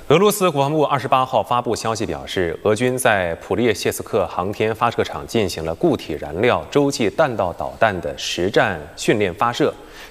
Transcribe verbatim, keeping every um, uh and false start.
俄罗斯国防部二十八号发布消息表示，俄军在普列谢斯克航天发射场进行了固体燃料洲际弹道导弹的实战训练发射，